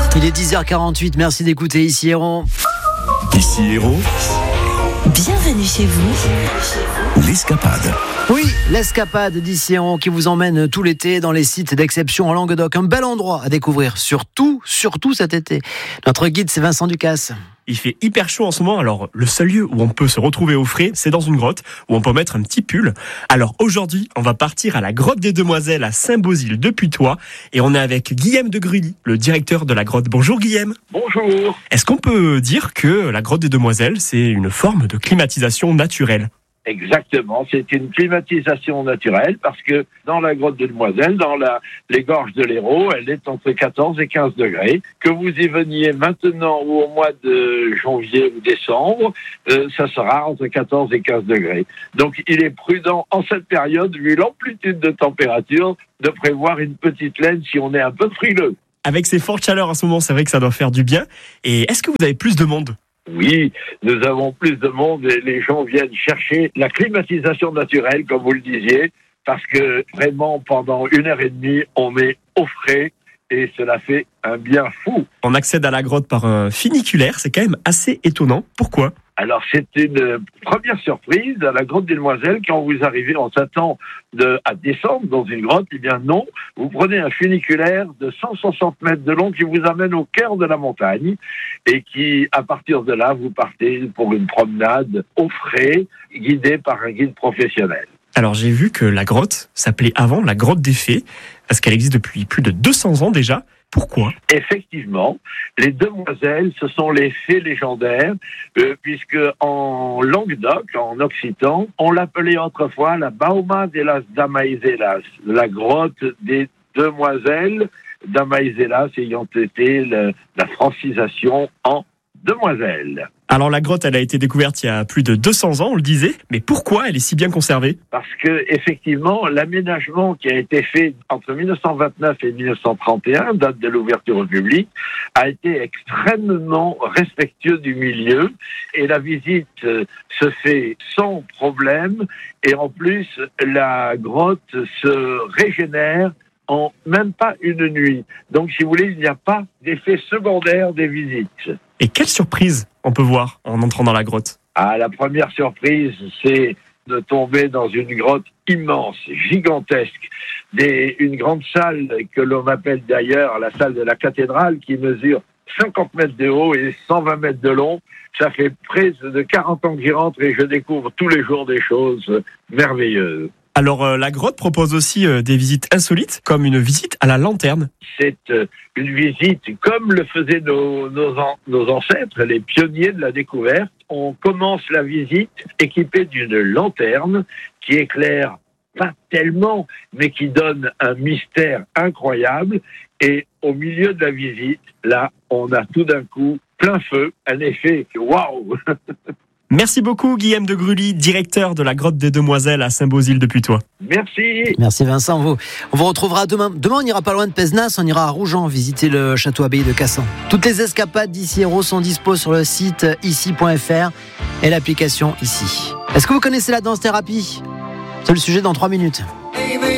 Il est 10h48, merci d'écouter Ici Héros. Ici Héros, Bienvenue chez vous. l'escapade. Oui, l'escapade d'Ici Héros qui vous emmène tout l'été dans les sites d'exception en Languedoc. Un bel endroit à découvrir, surtout cet été. Notre guide, c'est Vincent Ducasse. Il fait hyper chaud en ce moment, alors le seul lieu où on peut se retrouver au frais, c'est dans une grotte, où on peut mettre un petit pull. Alors aujourd'hui, on va partir à la grotte des Demoiselles à Saint-Beauzile de Putois, et on est avec Guillaume de Gruly, le directeur de la grotte. Bonjour Guillaume. Bonjour. Est-ce qu'on peut dire que la grotte des Demoiselles, c'est une forme de climatisation naturelle ? Exactement, c'est une climatisation naturelle parce que dans la grotte des Demoiselles, les gorges de l'Hérault, elle est entre 14 et 15 degrés. Que vous y veniez maintenant ou au mois de janvier ou décembre, ça sera entre 14 et 15 degrés. Donc il est prudent en cette période, vu l'amplitude de température, de prévoir une petite laine si on est un peu frileux. Avec ces fortes chaleurs en ce moment, c'est vrai que ça doit faire du bien. Et est-ce que vous avez plus de monde ? Oui, nous avons plus de monde et les gens viennent chercher la climatisation naturelle, comme vous le disiez, parce que vraiment, pendant 1h30, on est au frais et cela fait un bien fou. On accède à la grotte par un funiculaire, c'est quand même assez étonnant. Pourquoi ? Alors, c'est une première surprise à la grotte des Demoiselles. Quand vous arrivez, on s'attend à descendre dans une grotte. Eh bien non, vous prenez un funiculaire de 160 mètres de long qui vous amène au cœur de la montagne et qui, à partir de là, vous partez pour une promenade au frais, guidée par un guide professionnel. Alors j'ai vu que la grotte s'appelait avant la grotte des fées, parce qu'elle existe depuis plus de 200 ans déjà. Pourquoi ? Effectivement, les Demoiselles, ce sont les fées légendaires, puisque en Languedoc, en occitan, on l'appelait autrefois la Bauma de las Damaiselas, la grotte des Demoiselles, Damaiselas ayant été la francisation en Demoiselles. Alors la grotte, elle a été découverte il y a plus de 200 ans, on le disait, mais pourquoi elle est si bien conservée ? Parce que effectivement, l'aménagement qui a été fait entre 1929 et 1931, date de l'ouverture au public, a été extrêmement respectueux du milieu et la visite se fait sans problème et en plus la grotte se régénère en même pas une nuit. Donc si vous voulez, il n'y a pas d'effet secondaire des visites. Et quelle surprise on peut voir en entrant dans la grotte ? Ah, la première surprise, c'est de tomber dans une grotte immense, gigantesque, une grande salle que l'on appelle d'ailleurs la salle de la cathédrale qui mesure 50 mètres de haut et 120 mètres de long. Ça fait près de 40 ans que j'y rentre et je découvre tous les jours des choses merveilleuses. Alors la grotte propose aussi des visites insolites, comme une visite à la lanterne. C'est une visite comme le faisaient nos ancêtres, les pionniers de la découverte. On commence la visite équipé d'une lanterne qui éclaire pas tellement, mais qui donne un mystère incroyable. Et au milieu de la visite, là, on a tout d'un coup plein feu, un effet waouh. Merci beaucoup Guillaume de Gruly, directeur de la grotte des Demoiselles à Saint-Beauzile de Putois. Merci. Merci Vincent. On vous retrouvera demain. Demain, on ira pas loin de Pézenas, on ira à Rougeant visiter le château-abbaye de Cassan. Toutes les escapades d'Ici Héros sont dispo sur le site ici.fr et l'application Ici. Est-ce que vous connaissez la danse-thérapie ? C'est le sujet dans 3 minutes.